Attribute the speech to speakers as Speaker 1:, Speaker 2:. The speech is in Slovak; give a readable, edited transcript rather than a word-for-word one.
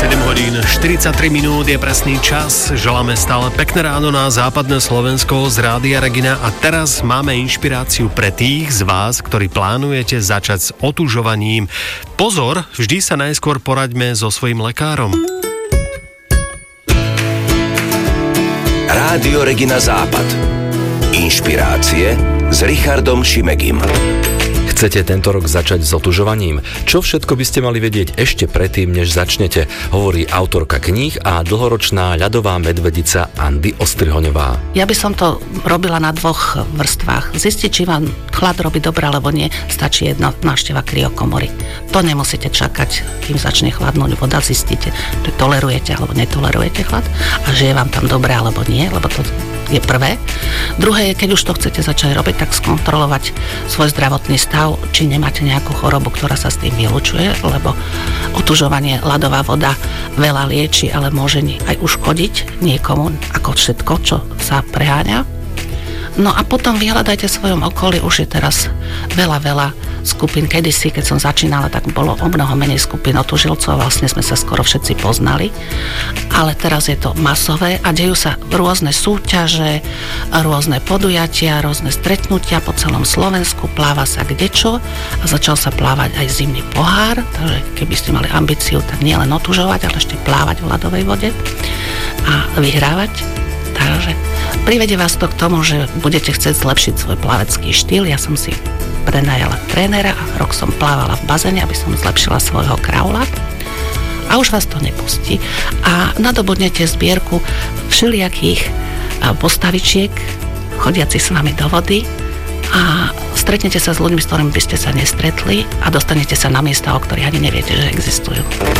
Speaker 1: 7 hodín 43 minút je presný čas. Želáme stále pekné ráno na západné Slovensko z Rádia Regina a teraz máme inšpiráciu pre tých z vás, ktorí plánujete začať s otužovaním. Pozor, vždy sa najskôr poraďme so svojím lekárom.
Speaker 2: Rádio Regina Západ. Inšpirácie s Richardom Šimegim.
Speaker 3: Chcete tento rok začať s otužovaním? Čo všetko by ste mali vedieť ešte predtým, než začnete? Hovorí autorka kníh a dlhoročná ľadová medvedica Andy Ostrihoňová.
Speaker 4: Ja by som to robila na dvoch vrstvách. Zistiť, či vám chlad robí dobre, alebo nie, stačí jedna návšteva kryokomory. To nemusíte čakať, kým začne chladnúť voda, zistíte, či tolerujete alebo netolerujete chlad a že je vám tam dobre alebo nie, lebo to je prvé. Druhé je, keď už to chcete začať robiť, tak skontrolovať svoj zdravotný stav, či nemáte nejakú chorobu, ktorá sa s tým vylučuje, lebo otužovanie, ľadová voda veľa lieči, ale môže aj uškodiť niekomu, ako všetko, čo sa preháňa. No a potom vyhľadajte v svojom okolí, už je teraz veľa skupín. Kedysi, keď som začínala, tak bolo o mnoho menej skupín otužilcov, vlastne sme sa skoro všetci poznali, ale teraz je to masové a dejú sa rôzne súťaže, rôzne podujatia, rôzne stretnutia po celom Slovensku, pláva sa kdečo a začal sa plávať aj zimný pohár, takže keby ste mali ambíciu, tak nielen otužovať, ale ešte plávať v ľadovej vode a vyhrávať. Takže privedie vás to k tomu, že budete chcieť zlepšiť svoj plavecký štýl. Ja som si prenajala trénera a rok som plávala v bazéne, aby som zlepšila svojho kraula. A už vás to nepustí. A nadobudnete zbierku všelijakých postavičiek, chodiaci s vami do vody a stretnete sa s ľuďmi, s ktorými by ste sa nestretli a dostanete sa na miesta, o ktorých ani neviete, že existujú.